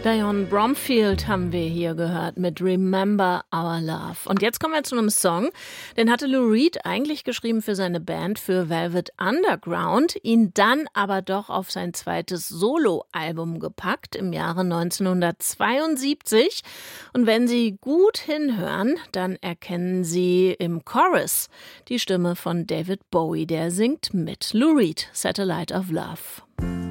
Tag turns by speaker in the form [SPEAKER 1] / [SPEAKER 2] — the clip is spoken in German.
[SPEAKER 1] Dionne Bromfield haben wir hier gehört mit Remember Our Love. Und jetzt kommen wir zu einem Song, den hatte Lou Reed eigentlich geschrieben für seine Band, für Velvet Underground, ihn dann aber doch auf sein zweites Soloalbum gepackt im Jahre 1972. Und wenn Sie gut hinhören, dann erkennen Sie im Chorus die Stimme von David Bowie, der singt mit. Lou Reed, Satellite of Love.